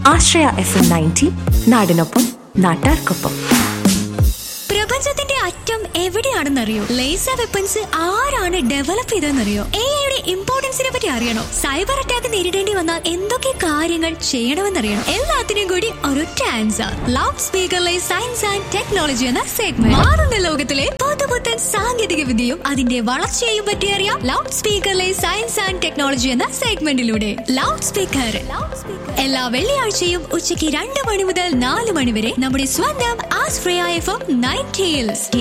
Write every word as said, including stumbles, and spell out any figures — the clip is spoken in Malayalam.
ആശ്രയ എഫ് എം നയൻറ്റി, നാടിനൊപ്പം നാട്ടാർക്കൊപ്പം. പ്രപഞ്ചത്തിന്റെ അറ്റം എവിടെയാണെന്നറിയോ? ലേസർ വെപ്പൺസ് ആരാണ് ഡെവലപ്പ് ചെയ്തതെന്നറിയോ? എ ഐയുടെ ഇമ്പോർട്ടൻസിനെ പറ്റി അറിയണോ? സൈബർ അറ്റാക്ക് നേരിടേണ്ടി വന്നാൽ എന്തൊക്കെ കാര്യങ്ങൾ ചെയ്യണമെന്നറിയണം? എല്ലാത്തിനും കൂടി ഒരൊറ്റ answer. Loud സ്പീക്കറിലെ science and technology എന്ന സെഗ്മെന്റ്. മാറുന്ന ലോകത്തിലെ പുതുപുത്തൻ സാങ്കേതിക വിദ്യയും അതിന്റെ വളർച്ചയെയും പറ്റി അറിയാം ലൗഡ് സ്പീക്കറിലെ സയൻസ് ആൻഡ് ടെക്നോളജി എന്ന സെഗ്മെന്റിലൂടെ. ലൗഡ് സ്പീക്കർ എല്ലാ വെള്ളിയാഴ്ചയും ഉച്ചയ്ക്ക് രണ്ട് മണി മുതൽ നാല് മണി വരെ നമ്മുടെ സ്വന്തം ആശ്രയ എഫ് എം നയൻറ്റിയിൽ